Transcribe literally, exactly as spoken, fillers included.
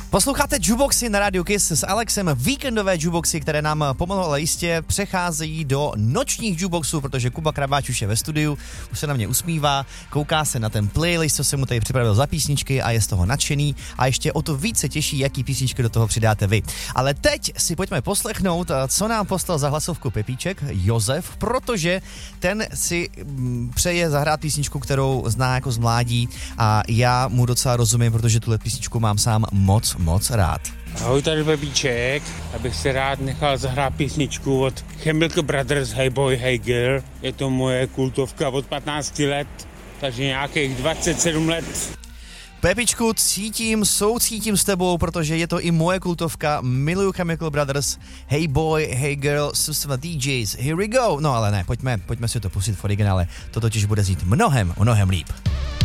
Posloucháte Jukeboxy na Radio Kiss s Alexem. Víkendové jukeboxy, které nám pomalu ale jistě přecházejí do nočních jukeboxů, protože Kuba Krabáč už je ve studiu, už se na mě usmívá, kouká se na ten playlist, co jsem mu tady připravil za písničky a je z toho nadšený a ještě o to více těší, jaký písničky do toho přidáte vy. Ale teď si pojďme poslechnout, co nám poslal za hlasovku Pepíček, Josef, protože ten si přeje zahrát písničku, kterou zná jako z mládí a já mu docela rozumím, protože tuhle písničku mám sám moc, moc rád. Ahoj, tady Pepíček, abych se rád nechal zahrát písničku od Chemical Brothers Hey Boy, Hey Girl. Je to moje kultovka od patnácti let, takže nějakých dvacet sedm let. Pepičku, cítím, soucítím s tebou, protože je to i moje kultovka, miluju Chemical Brothers, Hey Boy, Hey Girl, jsou své D Js, here we go. No ale ne, pojďme, pojďme si to pustit v originále, to totiž bude znít mnohem, mnohem líp.